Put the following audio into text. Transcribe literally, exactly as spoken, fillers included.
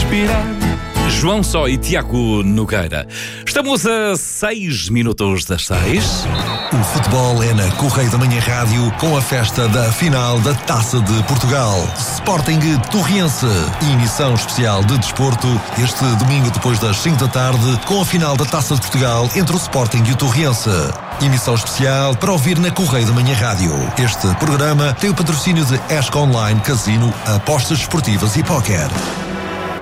respirar. João Só e Tiago Nogueira. Estamos a seis minutos das seis. O futebol é na Correio da Manhã Rádio, com a festa da final da Taça de Portugal. Sporting Torriense. Emissão especial de desporto este domingo depois das cinco da tarde, com a final da Taça de Portugal entre o Sporting e o Torriense. Emissão especial para ouvir na Correio da Manhã Rádio. Este programa tem o patrocínio de Esca Online, Casino, apostas esportivas e póquer.